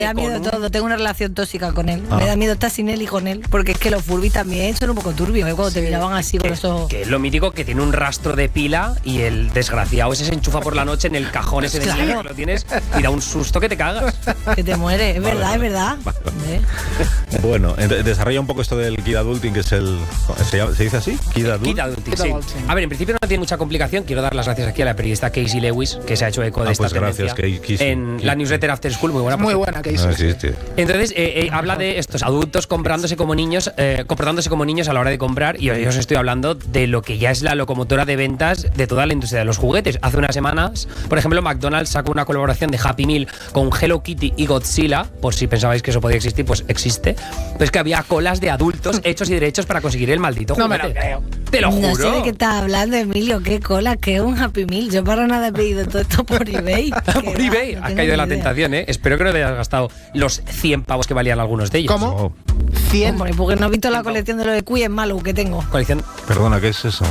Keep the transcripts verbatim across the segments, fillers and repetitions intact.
Me da miedo todo, tengo una relación tóxica con él. Ah. Me da miedo estar sin él y con él. Porque es que los Furby también son un poco turbios, ¿eh? Cuando sí. te miraban así con los ojos. Que es lo mítico, que tiene un rastro de pila y el desgraciado ese se enchufa por la noche en el cajón ese de claro. silla que lo tienes y da un susto que te cagas. Que te muere, es verdad, vale, es verdad. Vale, vale. ¿Eh? Bueno, desarrolla un poco esto del Kid Adulting, que es el... ¿Se, llama, ¿se dice así? Kid Adulting. Kid Adulting, sí. A ver, en principio no tiene mucha complicación. Quiero dar las gracias aquí a la periodista Casey Lewis, que se ha hecho eco de ah, esta pues tendencia gracias, Casey. en la newsletter After School, muy buena. Muy buena, Casey. No, sí, sí. Entonces, eh, eh, habla de estos adultos comprándose como niños, eh, comportándose como niños a la hora de comprar, y yo os estoy hablando de lo que ya es la locomotora de ventas de toda la industria de los juguetes. Hace unas semanas, por ejemplo, McDonald's sacó una colaboración de Happy Meal con Hello Kitty y Godzilla, por si pensabais que eso podía existir, pues existe. Pues que había colas de adultos hechos y derechos para conseguir el maldito juguete. No me lo creo. Te lo juro. No sé de qué estás hablando, Emilio. ¿Qué cola? ¿Qué es un Happy Meal? Yo para nada he pedido todo esto por eBay. Por eBay. No has caído en la tentación, ¿eh? Espero que no te hayas gastado los cien pavos que valían algunos de ellos. ¿Cómo? Oh. cien. Hombre, porque no he visto la colección de lo de Squishmallow que tengo. Colección. Perdona, ¿qué es eso?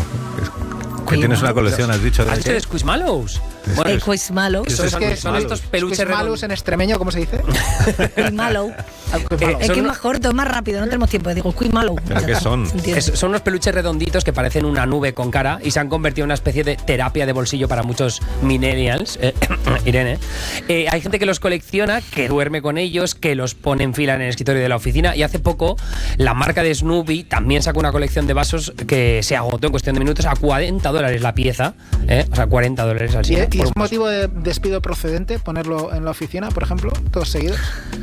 Que tienes una colección, has dicho. ¿Has dicho de Squishmallows? Bueno, el Squishmallow. Son, es que son estos peluches redondos. En extremeño, ¿cómo se dice? Squishmallow. Eh, es que es más corto, es más rápido, no tenemos tiempo. Digo, Squishmallow. ¿Pero qué son? Es, son unos peluches redonditos que parecen una nube con cara y se han convertido en una especie de terapia de bolsillo para muchos millennials. Eh, Irene. Eh, hay gente que los colecciona, que duerme con ellos, que los pone en fila en el escritorio de la oficina, y hace poco la marca de Snoopy también sacó una colección de vasos que se agotó en cuestión de minutos a cuarenta dólares la pieza. Eh, o sea, cuarenta dólares al sitio. ¿Y, ¿Y es motivo de despido procedente ponerlo en la oficina, por ejemplo, todos seguidos?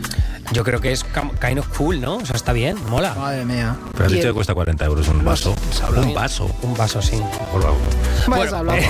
Yo creo que es kind of cool, ¿no? O sea, está bien, mola. Madre mía. Pero has dicho que cuesta cuarenta euros un vaso. Un vaso. Un vaso, sí. Por favor. Bueno, eh,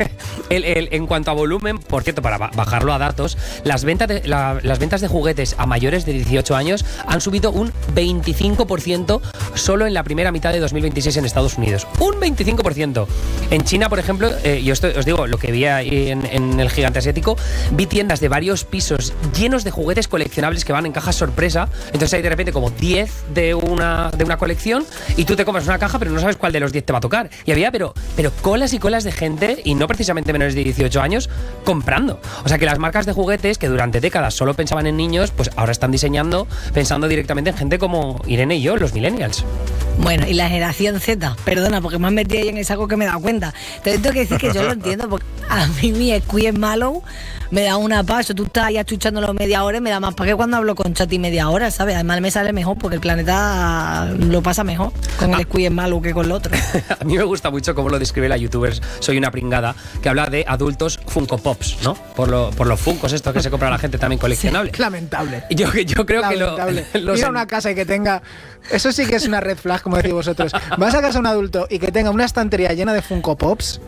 el, el, en cuanto a volumen, por cierto, para bajarlo a datos, las ventas, de, la, las ventas de juguetes a mayores de dieciocho años han subido un veinticinco por ciento solo en la primera mitad de dos mil veintiséis en Estados Unidos. Un veinticinco por ciento. En China, por ejemplo, eh, yo estoy, os digo, lo que vi ahí en, en el gigante asiático, vi tiendas de varios pisos llenos de juguetes coleccionables que van en cajas sorpresa. Entonces hay de repente como diez de una, de una colección y tú te compras una caja pero no sabes cuál de los diez te va a tocar. Y había pero, pero colas y colas de gente, y no precisamente menores de dieciocho años, comprando. O sea que las marcas de juguetes que durante décadas solo pensaban en niños, pues ahora están diseñando pensando directamente en gente como Irene y yo, los millennials. Bueno, y la generación Z, perdona, porque me han metido ahí en ese algo que me he dado cuenta. Te tengo que decir que yo lo entiendo, porque a mí mi Squishmallow me da una paso. Tú estás ahí achuchándolo media hora y me da más para que cuando hablo con Chati media hora, ¿sabes? Además me sale mejor porque el planeta lo pasa mejor con el Squishmallow que con el otro. A mí me gusta mucho cómo lo describe la youtuber Soy una pringada, que habla de adultos Funko Pops, ¿no? Por, lo, por los Funkos estos que se compra la gente también coleccionables. Sí, lamentable. Yo, yo creo lamentable. que lo... Ir a una casa y que tenga... Eso sí que es una red flag, como decís vosotros. Vas a casa a un adulto y que tenga una estantería llena de Funko Pops...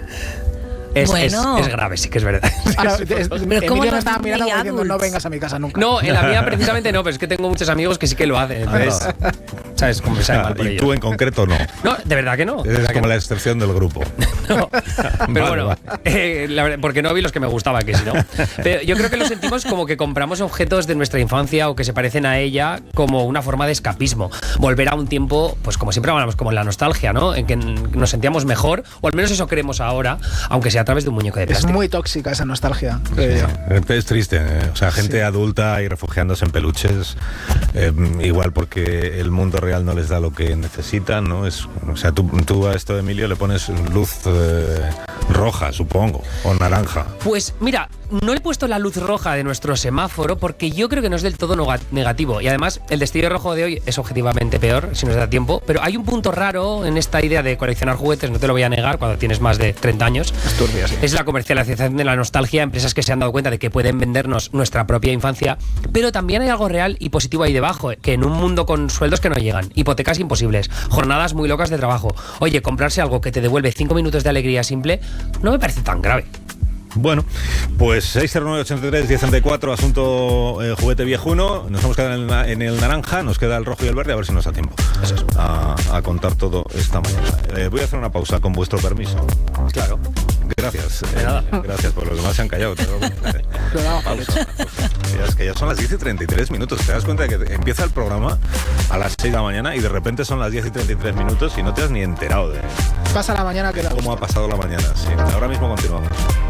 Es, bueno. es, es grave, sí que es verdad. Ahora, es, pero Emilio me estaba mirando diciendo, no vengas a mi casa nunca. No, en la mía precisamente no, pero es que tengo muchos amigos que sí que lo hacen. Entonces, ¿sabes? Como me sabe mal por y ellos. tú en concreto no. No, de verdad que no. Eres como no. la excepción del grupo. No, pero vale, bueno, vale. Eh, la verdad, porque no vi los que me gustaban, que si no. Pero yo creo que lo sentimos como que compramos objetos de nuestra infancia o que se parecen a ella como una forma de escapismo. Volver a un tiempo, pues como siempre hablamos, como en la nostalgia, ¿no? En que nos sentíamos mejor, o al menos eso creemos ahora, aunque sea a través de un muñeco de plástico. Es muy tóxica esa nostalgia, creo yo. Es triste, ¿eh? O sea, gente sí. adulta y refugiándose en peluches, eh, igual porque el mundo real no les da lo que necesitan, ¿no? Es, o sea, tú, tú a esto de Emilio le pones luz eh, roja, supongo, o naranja. Pues mira, no le he puesto la luz roja de nuestro semáforo porque yo creo que no es del todo negativo, y además el destello rojo de hoy es objetivamente peor, si nos da tiempo, pero hay un punto raro en esta idea de coleccionar juguetes, no te lo voy a negar, cuando tienes más de treinta años. Es turbia, sí. Es la comercialización de la nostalgia, empresas que se han dado cuenta de que pueden vendernos nuestra propia infancia, pero también hay algo real y positivo ahí debajo, que en un mundo con sueldos que no llegan, hipotecas imposibles, jornadas muy locas de trabajo, oye, comprarse algo que te devuelve cinco minutos de alegría simple no me parece tan grave. Bueno, pues seis cero nueve, ochenta y tres, diez treinta y cuatro, asunto eh, juguete viejuno. Nos hemos quedado en el, en el naranja, nos queda el rojo y el verde, a ver si nos da tiempo Eso es. a, a contar todo esta mañana. Eh, voy a hacer una pausa con vuestro permiso. Claro. Gracias. De nada. Eh, gracias, por los demás se han callado. Te pausa, pausa. Ya, es que ya son las diez y treinta y tres minutos. Te das cuenta de que empieza el programa a las seis de la mañana y de repente son las diez y treinta y tres minutos y no te has ni enterado de pasa la mañana que da cómo ha pasado la mañana. Sí, ahora mismo continuamos.